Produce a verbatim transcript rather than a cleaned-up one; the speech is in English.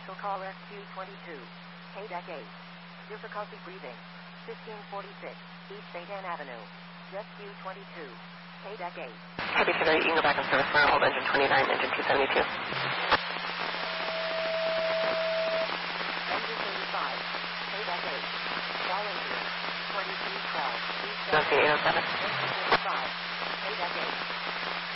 Commercial call S Q twenty-two. K deck eight. Difficulty breathing. fifteen forty-six. East Saint Anne Avenue. Jet Q twenty-two. K deck eight. Happy to you can go back and service for hold engine twenty-nine, engine two seventy-two. Engine thirty-five. K deck eight. Call engine. twenty-three twelve. East Go see eight oh seven. Engine thirty-five. K deck eight.